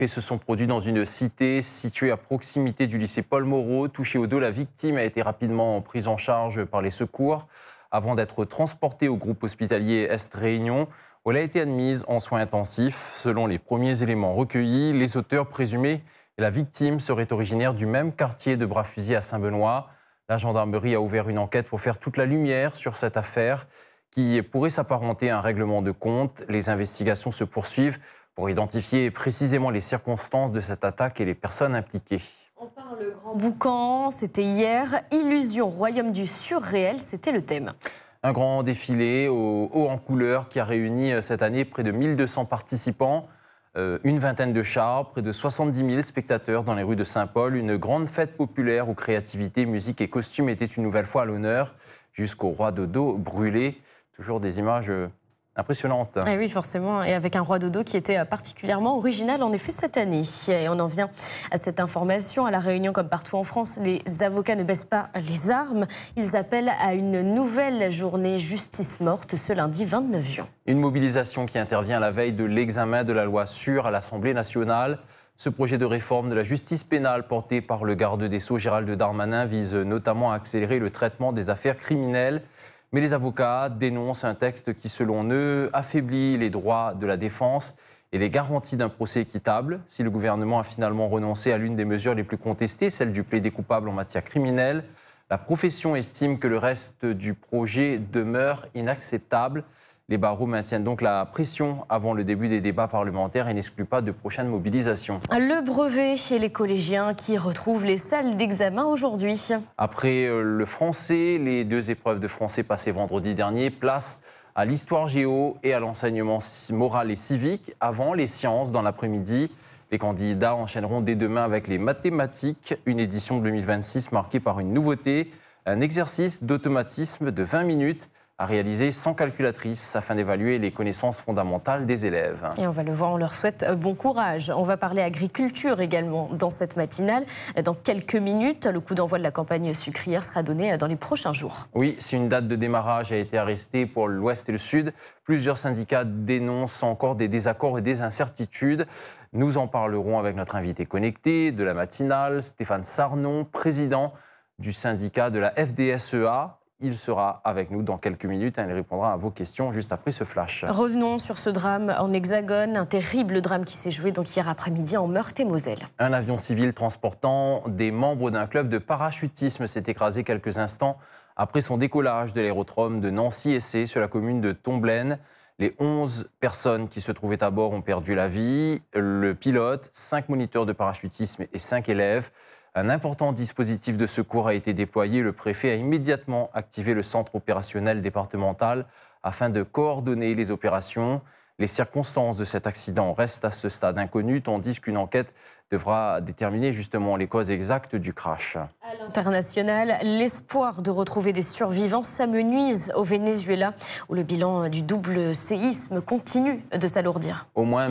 faits se sont produits dans une cité située à proximité du lycée Paul Moreau. Touchée au dos, la victime a été rapidement prise en charge par les secours avant d'être transportée au groupe hospitalier Est-Réunion, où elle a été admise en soins intensifs. Selon les premiers éléments recueillis, les auteurs présumés et la victime seraient originaires du même quartier de Bras-Fusil à Saint-Benoît. La gendarmerie a ouvert une enquête pour faire toute la lumière sur cette affaire qui pourrait s'apparenter à un règlement de compte. Les investigations se poursuivent pour identifier précisément les circonstances de cette attaque et les personnes impliquées. On parle le Grand Boucan, c'était hier. Illusion, royaume du surréel, c'était le thème. Un grand défilé haut en couleur qui a réuni cette année près de 1200 participants, une vingtaine de chars, près de 70 000 spectateurs dans les rues de Saint-Paul. Une grande fête populaire où créativité, musique et costumes étaient une nouvelle fois à l'honneur, jusqu'au roi dodo brûlé. Toujours des images impressionnantes. Et oui, forcément, et avec un roi dodo qui était particulièrement original en effet cette année. Et on en vient à cette information. À La Réunion, comme partout en France, les avocats ne baissent pas les armes. Ils appellent à une nouvelle journée justice morte ce lundi 29 juin. Une mobilisation qui intervient à la veille de l'examen de la loi sûre à l'Assemblée nationale. Ce projet de réforme de la justice pénale porté par le garde des Sceaux Gérald Darmanin vise notamment à accélérer le traitement des affaires criminelles. Mais les avocats dénoncent un texte qui, selon eux, affaiblit les droits de la défense et les garanties d'un procès équitable. Si le gouvernement a finalement renoncé à l'une des mesures les plus contestées, celle du plaidé coupable en matière criminelle, la profession estime que le reste du projet demeure inacceptable. Les barreaux maintiennent donc la pression avant le début des débats parlementaires et n'excluent pas de prochaines mobilisations. Le brevet et les collégiens qui retrouvent les salles d'examen aujourd'hui. Après le français, les 2 épreuves de français passées vendredi dernier, place à l'histoire géo et à l'enseignement moral et civique avant les sciences dans l'après-midi. Les candidats enchaîneront dès demain avec les mathématiques, une édition de 2026 marquée par une nouveauté, un exercice d'automatisme de 20 minutes à réaliser sans calculatrice afin d'évaluer les connaissances fondamentales des élèves. Et on va le voir, on leur souhaite bon courage. On va parler agriculture également dans cette matinale. Dans quelques minutes, le coup d'envoi de la campagne sucrière sera donné dans les prochains jours. Oui, si une date de démarrage a été arrêtée pour l'Ouest et le Sud, plusieurs syndicats dénoncent encore des désaccords et des incertitudes. Nous en parlerons avec notre invité connecté de la matinale, Stéphane Sarnon, président du syndicat de la FDSEA. Il sera avec nous dans quelques minutes et il répondra à vos questions juste après ce flash. Revenons sur ce drame en Hexagone, un terrible drame qui s'est joué donc hier après-midi en Meurthe-et-Moselle. Un avion civil transportant des membres d'un club de parachutisme s'est écrasé quelques instants après son décollage de l'aérodrome de Nancy-Essé sur la commune de Tomblaine. Les 11 personnes qui se trouvaient à bord ont perdu la vie. Le pilote, 5 moniteurs de parachutisme et 5 élèves. Un important dispositif de secours a été déployé. Le préfet a immédiatement activé le centre opérationnel départemental afin de coordonner les opérations. Les circonstances de cet accident restent à ce stade inconnues, tandis qu'une enquête devra déterminer justement les causes exactes du crash. À l'international, l'espoir de retrouver des survivants s'amenuise au Venezuela, où le bilan du double séisme continue de s'alourdir. Au moins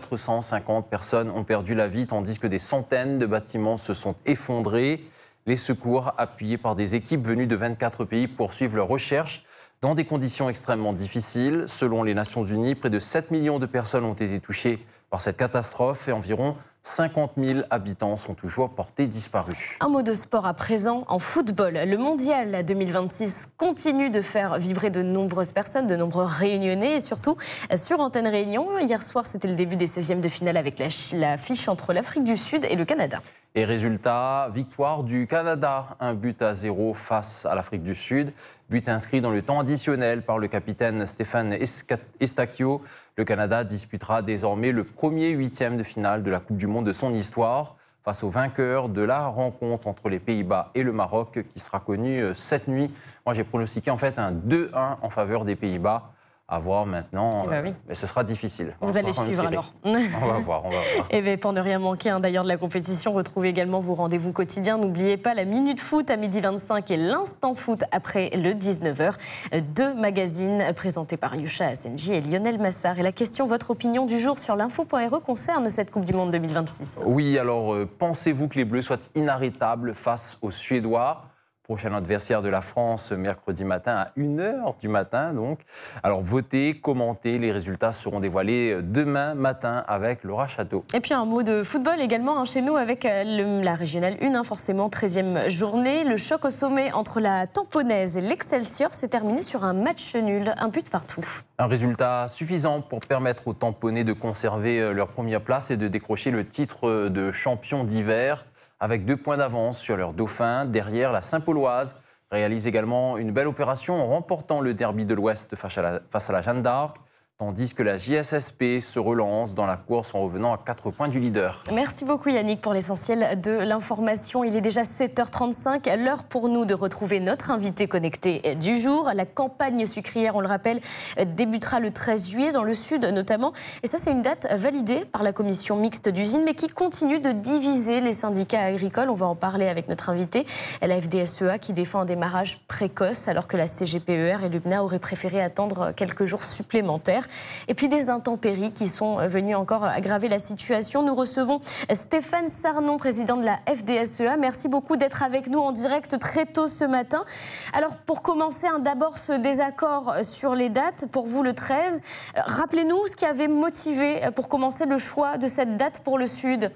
1450 personnes ont perdu la vie, tandis que des centaines de bâtiments se sont effondrés. Les secours, appuyés par des équipes venues de 24 pays, poursuivent leurs recherches dans des conditions extrêmement difficiles. Selon les Nations Unies, près de 7 millions de personnes ont été touchées par cette catastrophe et environ 50 000 habitants sont toujours portés disparus. Un mot de sport à présent, en football. Le mondial 2026 continue de faire vibrer de nombreuses personnes, de nombreux réunionnais et surtout sur Antenne Réunion. Hier soir, c'était le début des 16e de finale avec l'affiche entre l'Afrique du Sud et le Canada. Et résultat, victoire du Canada, 1-0 face à l'Afrique du Sud. But inscrit dans le temps additionnel par le capitaine Stéphane Eustaquio. Le Canada disputera désormais le premier 8e de finale de la Coupe du Monde de son histoire face au vainqueur de la rencontre entre les Pays-Bas et le Maroc qui sera connue cette nuit. Moi, j'ai pronostiqué en fait un 2-1 en faveur des Pays-Bas. À voir maintenant, oui. Mais ce sera difficile. Vous allez suivre alors. On va voir. Et bien, pour ne rien manquer d'ailleurs de la compétition, retrouvez également vos rendez-vous quotidiens. N'oubliez pas la Minute Foot à 12h25 et l'Instant Foot après le 19h. 2 magazines présentés par Yusha Assenji et Lionel Massard. Et la question, votre opinion du jour sur l'info.re concerne cette Coupe du Monde 2026. Oui, alors pensez-vous que les Bleus soient inarrêtables face aux Suédois ? prochain adversaire de la France mercredi matin à 1h du matin. Donc. Alors votez, commentez, les résultats seront dévoilés demain matin avec Laura Château. Et puis un mot de football également chez nous avec la régionale 1, forcément 13e journée. Le choc au sommet entre la Tamponnaise et l'Excelsior s'est terminé sur un match nul, un but partout. Un résultat suffisant pour permettre aux Tamponnais de conserver leur première place et de décrocher le titre de champion d'hiver avec 2 points d'avance sur leur dauphin. Derrière, la Saint-Pauloise réalise également une belle opération en remportant le derby de l'Ouest face à la Jeanne d'Arc, tandis que la JSSP se relance dans la course en revenant à 4 points du leader. Merci beaucoup Yannick pour l'essentiel de l'information. Il est déjà 7h35, l'heure pour nous de retrouver notre invité connecté du jour. La campagne sucrière, on le rappelle, débutera le 13 juillet dans le sud notamment. Et ça, c'est une date validée par la commission mixte d'usine, mais qui continue de diviser les syndicats agricoles. On va en parler avec notre invité, la FDSEA, qui défend un démarrage précoce, alors que la CGPER et l'UBNA auraient préféré attendre quelques jours supplémentaires. Et puis des intempéries qui sont venues encore aggraver la situation. Nous recevons Stéphane Sarnon, président de la FDSEA. Merci beaucoup d'être avec nous en direct très tôt ce matin. Alors pour commencer, d'abord ce désaccord sur les dates, pour vous le 13. Rappelez-nous ce qui avait motivé pour commencer le choix de cette date pour le Sud.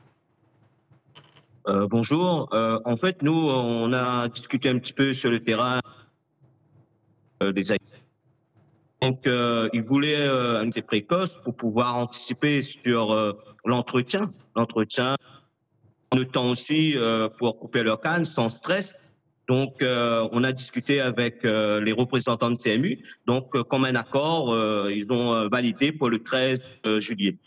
Bonjour. En fait, nous, on a discuté un petit peu sur le terrain des agriculteurs. Donc, ils voulaient un été précoce pour pouvoir anticiper sur l'entretien, le temps aussi pour couper leur canne sans stress. Donc, on a discuté avec les représentants de CMU. Donc, comme un accord, ils ont validé pour le 13 juillet.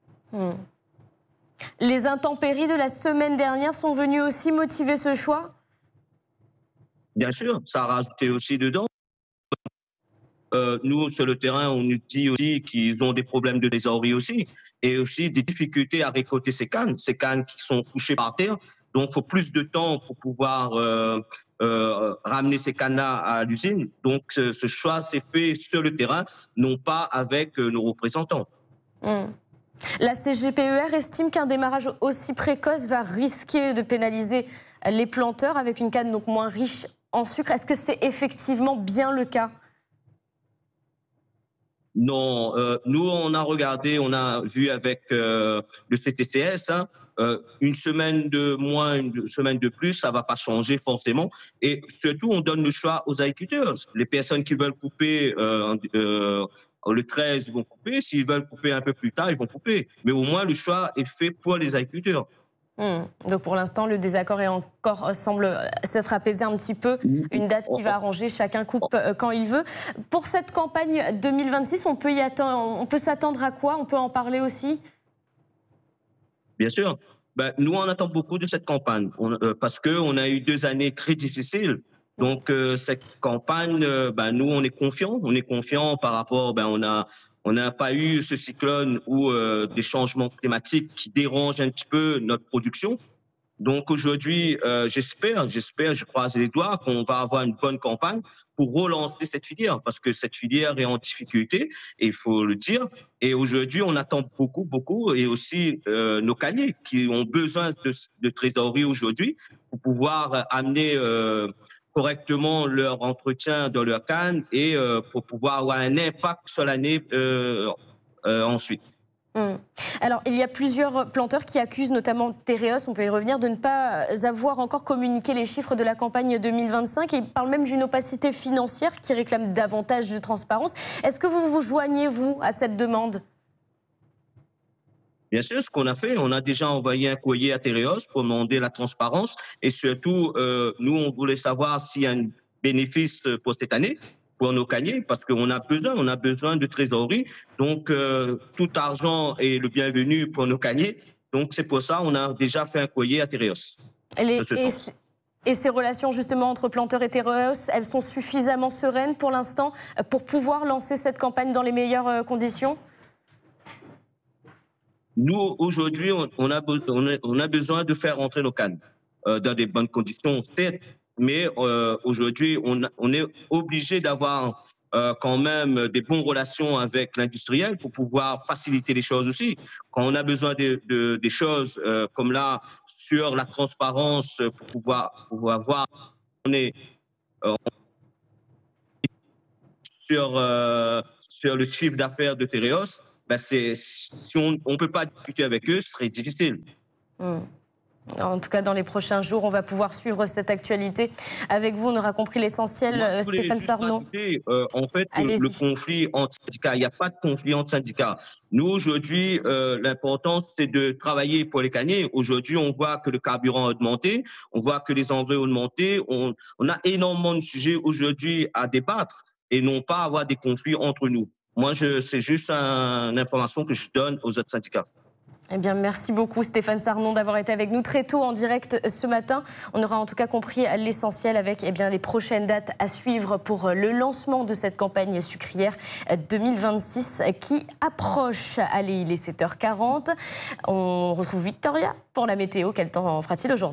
Les intempéries de la semaine dernière sont venues aussi motiver ce choix ? Bien sûr, ça a rajouté aussi dedans. Nous, sur le terrain, on nous dit aussi qu'ils ont des problèmes de trésorerie aussi, et aussi des difficultés à récolter ces cannes qui sont couchées par terre. Donc, il faut plus de temps pour pouvoir ramener ces cannes-là à l'usine. Donc, ce choix s'est fait sur le terrain, non pas avec nos représentants. La CGPER estime qu'un démarrage aussi précoce va risquer de pénaliser les planteurs avec une canne donc moins riche en sucre. Est-ce que c'est effectivement bien le cas ? Non, nous, on a regardé, on a vu avec le CTCS, une semaine de moins, une semaine de plus, ça ne va pas changer forcément. Et surtout, on donne le choix aux agriculteurs. Les personnes qui veulent couper le 13, ils vont couper. S'ils veulent couper un peu plus tard, ils vont couper. Mais au moins, le choix est fait pour les agriculteurs. Donc pour l'instant, le désaccord semble s'être apaisé un petit peu. Une date qui va arranger, chacun coupe quand il veut. Pour cette campagne 2026, on peut s'attendre à quoi ? On peut en parler aussi ? Bien sûr. Nous, on attend beaucoup de cette campagne parce qu'on a eu 2 années très difficiles. Donc cette campagne, nous, on est confiants par rapport, on n'a pas eu ce cyclone ou des changements climatiques qui dérangent un petit peu notre production. Donc aujourd'hui, j'espère, je croise les doigts qu'on va avoir une bonne campagne pour relancer cette filière, parce que cette filière est en difficulté, et il faut le dire. Et aujourd'hui, on attend beaucoup, et aussi nos canniers qui ont besoin de trésorerie aujourd'hui pour pouvoir amener correctement leur entretien dans leur canne et pour pouvoir avoir un impact sur l'année ensuite. Alors, il y a plusieurs planteurs qui accusent, notamment Tereos, on peut y revenir, de ne pas avoir encore communiqué les chiffres de la campagne 2025. Et ils parlent même d'une opacité financière qui réclame davantage de transparence. Est-ce que vous vous joignez, vous, à cette demande ? Bien sûr, ce qu'on a fait, on a déjà envoyé un courrier à Tereos pour demander la transparence. Et surtout, nous, on voulait savoir s'il y a un bénéfice pour cette année, pour nos canniers, parce qu'on a besoin de trésorerie. Donc, tout argent est le bienvenu pour nos canniers. Donc, c'est pour ça qu'on a déjà fait un courrier à Tereos. Et ces relations justement entre planteurs et Tereos, elles sont suffisamment sereines pour l'instant pour pouvoir lancer cette campagne dans les meilleures conditions ? Nous, aujourd'hui, on a besoin de faire rentrer nos cannes dans des bonnes conditions, peut-être, mais aujourd'hui, on est obligé d'avoir quand même des bonnes relations avec l'industriel pour pouvoir faciliter les choses aussi. Quand on a besoin des choses comme là, sur la transparence, pour pouvoir voir on est euh, sur le chiffre d'affaires de Tereos, ben si on ne peut pas discuter avec eux, ce serait difficile. Hmm. En tout cas, dans les prochains jours, on va pouvoir suivre cette actualité avec vous. On aura compris l'essentiel, Moi, je voulais Stéphane juste Sarno. rajouter, en fait, le Allez-y. conflit entre syndicats, il n'y a pas de conflit entre syndicats. Nous, aujourd'hui, l'important, c'est de travailler pour les gagner. Aujourd'hui, on voit que le carburant a augmenté, on voit que les engrais ont augmenté. On a énormément de sujets aujourd'hui à débattre et non pas avoir des conflits entre nous. Moi, c'est juste une information que je donne aux autres syndicats. Eh bien, merci beaucoup Stéphane Sarnon d'avoir été avec nous très tôt en direct ce matin. On aura en tout cas compris l'essentiel avec les prochaines dates à suivre pour le lancement de cette campagne sucrière 2026 qui approche. Allez, il est 7h40. On retrouve Victoria pour la météo. Quel temps fera-t-il aujourd'hui ?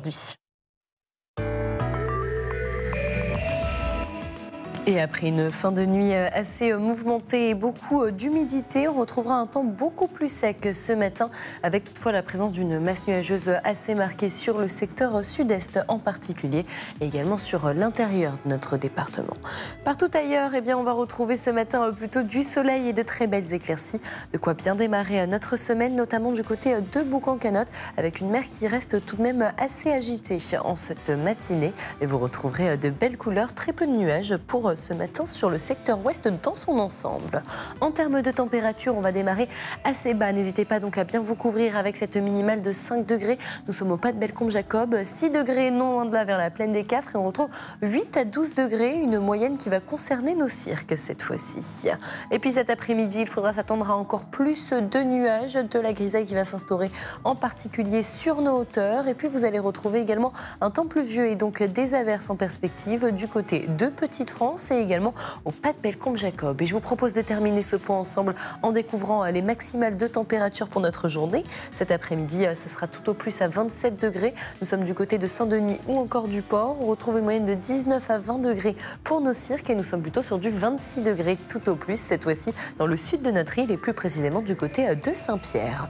Et après une fin de nuit assez mouvementée et beaucoup d'humidité, on retrouvera un temps beaucoup plus sec ce matin, avec toutefois la présence d'une masse nuageuse assez marquée sur le secteur sud-est en particulier, et également sur l'intérieur de notre département. Partout ailleurs, on va retrouver ce matin plutôt du soleil et de très belles éclaircies, de quoi bien démarrer notre semaine, notamment du côté de Boucan-Canotte, avec une mer qui reste tout de même assez agitée en cette matinée. Et vous retrouverez de belles couleurs, très peu de nuages pour ce matin sur le secteur ouest dans son ensemble. En termes de température, on va démarrer assez bas. N'hésitez pas donc à bien vous couvrir avec cette minimale de 5 degrés. Nous sommes au pas de Bellecombe-Jacob, 6 degrés non loin de là vers la plaine des Cafres et on retrouve 8 à 12 degrés, une moyenne qui va concerner nos cirques cette fois-ci. Et puis cet après-midi, il faudra s'attendre à encore plus de nuages, de la grisaille qui va s'instaurer en particulier sur nos hauteurs. Et puis vous allez retrouver également un temps pluvieux et donc des averses en perspective du côté de Petite-France et également au pas de Bellecombe-Jacob. Et je vous propose de terminer ce point ensemble en découvrant les maximales de température pour notre journée. Cet après-midi, ce sera tout au plus à 27 degrés. Nous sommes du côté de Saint-Denis ou encore du Port. On retrouve une moyenne de 19 à 20 degrés pour nos cirques et nous sommes plutôt sur du 26 degrés tout au plus, cette fois-ci dans le sud de notre île et plus précisément du côté de Saint-Pierre.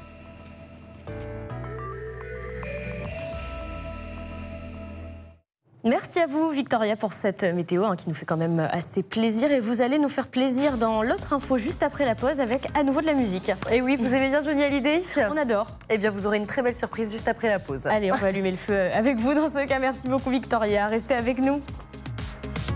Merci à vous, Victoria, pour cette météo qui nous fait quand même assez plaisir. Et vous allez nous faire plaisir dans l'autre info juste après la pause avec à nouveau de la musique. Et oui, vous aimez bien Johnny Hallyday ? On adore. Eh bien, vous aurez une très belle surprise juste après la pause. Allez, on va allumer le feu avec vous dans ce cas. Merci beaucoup, Victoria. Restez avec nous.